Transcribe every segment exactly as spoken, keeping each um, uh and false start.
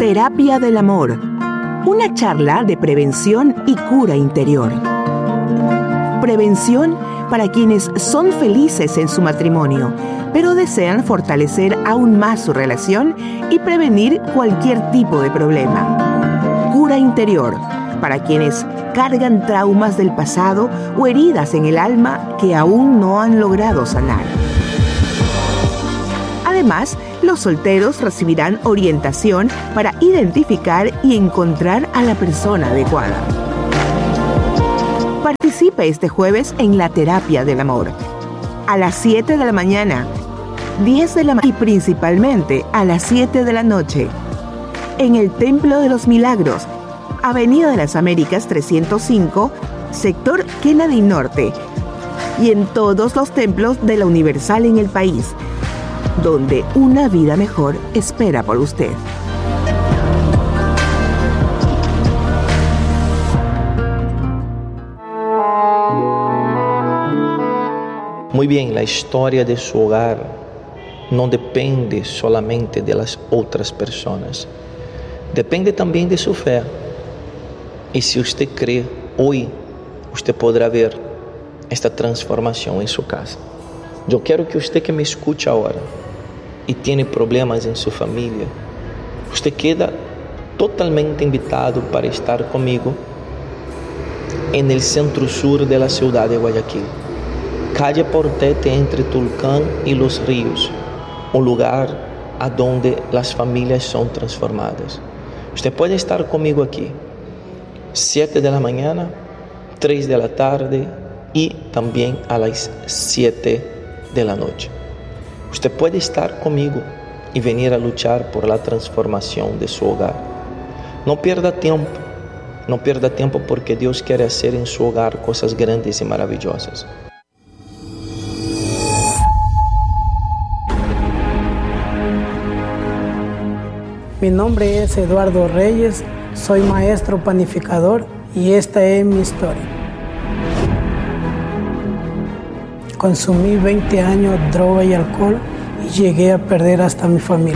Terapia del amor, una charla de prevención y cura interior. Prevención para quienes son felices en su matrimonio, pero desean fortalecer aún más su relación y prevenir cualquier tipo de problema. Cura interior para quienes cargan traumas del pasado o heridas en el alma que aún no han logrado sanar. Además, los solteros recibirán orientación para identificar y encontrar a la persona adecuada. Participe este jueves en la Terapia del Amor, a las siete de la mañana, diez de la mañana y principalmente a las siete de la noche, en el Templo de los Milagros, Avenida de las Américas trescientos cinco, sector Kennedy Norte, y en todos los templos de la Universal en el país, donde una vida mejor espera por usted. Muy bien, la historia de su hogar no depende solamente de las otras personas, depende también de su fe. Y si usted cree, hoy usted podrá ver esta transformación en su casa. Yo quiero que usted que me escucha ahora y tiene problemas en su familia, usted queda totalmente invitado para estar conmigo en el centro sur de la ciudad de Guayaquil, calle Portete entre Tulcán y Los Ríos, un lugar a donde las familias son transformadas. Usted puede estar conmigo aquí, siete de la mañana, tres de la tarde y también a las siete de la noche. Usted puede estar conmigo y venir a luchar por la transformación de su hogar. No pierda tiempo, no pierda tiempo porque Dios quiere hacer en su hogar cosas grandes y maravillosas. Mi nombre es Eduardo Reyes, soy maestro panificador y esta es mi historia. Consumí veinte años droga y alcohol y llegué a perder hasta mi familia.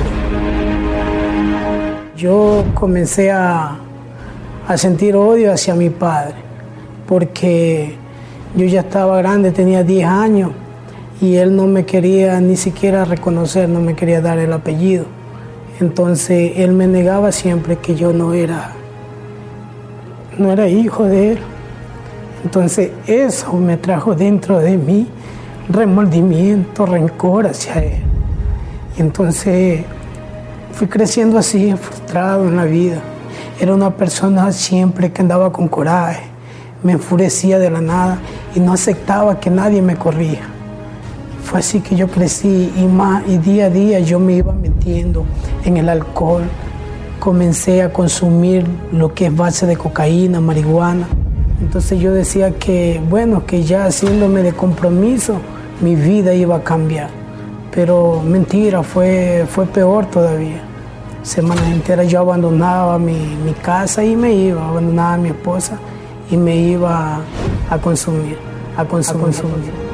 Yo comencé a, a sentir odio hacia mi padre porque yo ya estaba grande, tenía diez años y él no me quería ni siquiera reconocer, no me quería dar el apellido. Entonces él me negaba siempre que yo no era, no era hijo de él. Entonces eso me trajo dentro de mí remordimiento, rencor hacia él. Y entonces fui creciendo así, frustrado en la vida. Era una persona siempre que andaba con coraje, me enfurecía de la nada y no aceptaba que nadie me corría. Fue así que yo crecí y más y día a día yo me iba metiendo en el alcohol. Comencé a consumir lo que es base de cocaína, marihuana. Entonces yo decía que, bueno, que ya haciéndome de compromiso, mi vida iba a cambiar. Pero mentira, fue, fue peor todavía. Semanas enteras yo abandonaba mi, mi casa y me iba, abandonaba a mi esposa y me iba a consumir, a consumir. A consumir.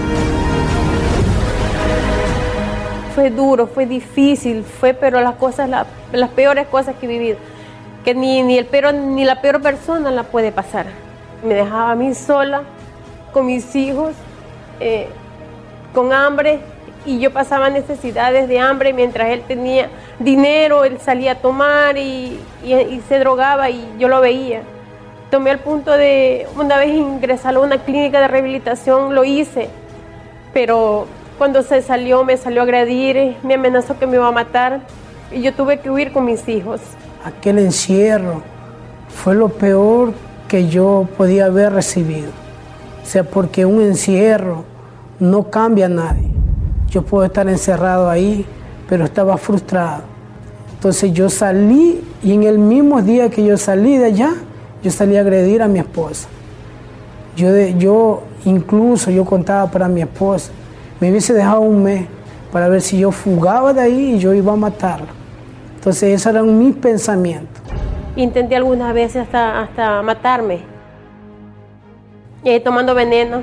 Fue duro, fue difícil, fue pero las cosas, la, las peores cosas que he vivido, que ni, ni, el peor, ni la peor persona la puede pasar. Me dejaba a mí sola, con mis hijos, eh, con hambre, y yo pasaba necesidades de hambre mientras él tenía dinero, él salía a tomar y, y, y se drogaba y yo lo veía. Tomé al punto de una vez ingresar a una clínica de rehabilitación, lo hice, pero cuando se salió, me salió a agredir, me amenazó que me iba a matar y yo tuve que huir con mis hijos. Aquel encierro fue lo peor que yo podía haber recibido. O sea, porque un encierro no cambia a nadie. Yo puedo estar encerrado ahí, pero estaba frustrado. Entonces yo salí y en el mismo día que yo salí de allá, yo salí a agredir a mi esposa. Yo, yo incluso yo contaba para mi esposa, me hubiese dejado un mes para ver si yo fugaba de ahí y yo iba a matarla. Entonces esos eran mis pensamientos. Intenté algunas veces hasta, hasta matarme, eh, tomando veneno,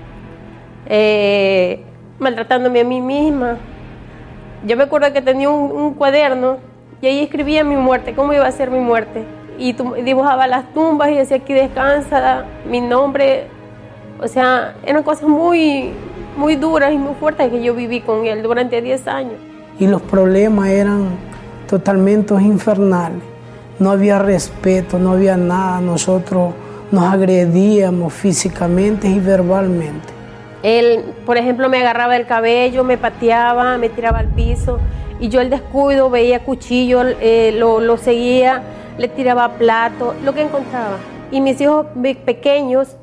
eh, maltratándome a mí misma. Yo me acuerdo que tenía un, un cuaderno Y ahí escribía mi muerte, cómo iba a ser mi muerte. Y dibujaba las tumbas y decía aquí descansa, mi nombre. O sea, eran cosas muy, muy duras y muy fuertes que yo viví con él durante diez años. Y los problemas eran totalmente infernales. No había respeto, no había nada. Nosotros nos agredíamos físicamente y verbalmente. Él, por ejemplo, me agarraba el cabello, me pateaba, me tiraba al piso. Y yo el descuido, veía cuchillo, eh, lo, lo seguía, le tiraba plato, lo que encontraba. Y mis hijos pequeños